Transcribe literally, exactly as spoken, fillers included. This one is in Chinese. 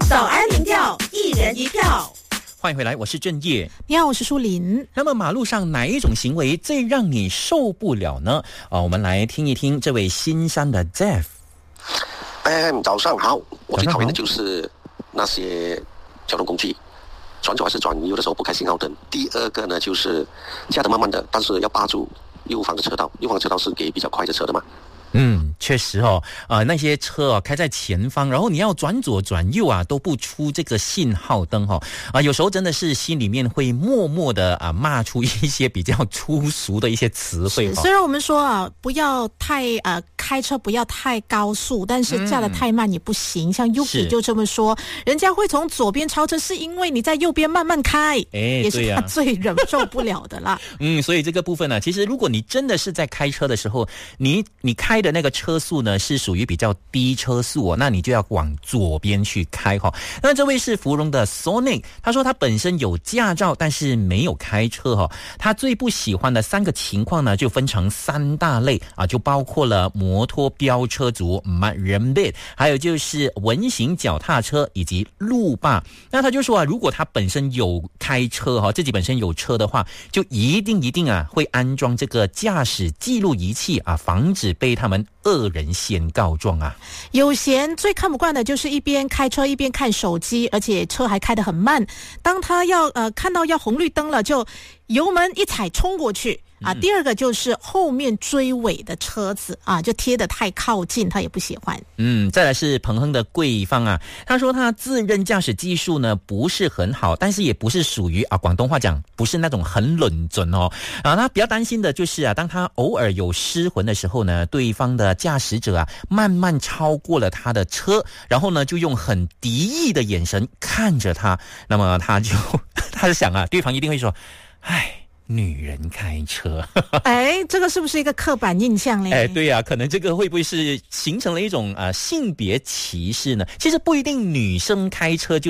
早安民调，一人一票。 欢迎回来，我是郑业。 你好，我是舒林。 那么马路上哪一种行为最让你受不了呢？啊，我们来听一听这位新山的 Jeff。 哎，早上好。我最讨厌的就是那些交通工具转左还是转右的时候不开信号灯。第二个呢，就是驾得慢慢的，但是要霸住右方的车道。右方的车道是给比较快的车的嘛。 嗯，确实哦，呃，那些车哦开在前方，然后你要转左转右啊，都不出这个信号灯哦，啊、呃，有时候真的是心里面会默默的啊、呃、骂出一些比较粗俗的一些词汇、哦。 虽然我们说啊，不要太呃开车不要太高速，但是驾得太慢也不行。嗯、像 Yuki 就这么说，人家会从左边超车，是因为你在右边慢慢开，哎，也是他最忍受不了的啦。 嗯，所以这个部分呢、啊，其实如果你真的是在开车的时候，你你开的那个车速呢是属于比较低车速哦，那你就要往左边去开哈、哦。那这位是芙蓉的 Sonic， 他说他本身有驾照，但是没有开车哈、哦。他最不喜欢的三个情况呢，就分成三大类啊，就包括了摩托飙车族 Rambit， 还有就是文型脚踏车以及路霸。那他就说啊，如果他本身有开车哈，自己本身有车的话，就一定一定啊会安装这个驾驶记录仪器啊，防止被他们恶人先告状啊。 有闲最看不惯的就是一边开车一边看手机，而且车还开得很慢。当他要呃看到要红绿灯了，就油门一踩冲过去啊。第二个就是后面追尾的车子啊，就贴得太靠近，他也不喜欢。 嗯，再来是彭亨的贵方啊，他说他自认驾驶技术呢不是很好，但是也不是属于啊广东话讲不是那种很冷准哦。啊，他比较担心的就是啊，当他偶尔有失魂的时候呢，对方的驾驶者啊慢慢超过了他的车，然后呢就用很敌意的眼神看着他，那么他就他就想啊，对方一定会说，唉。女人开车， 哎，这个是不是一个刻板印象嘞？ 哎，对呀、啊，可能这个会不会是形成了一种啊、呃、性别歧视呢？其实不一定，女生开车就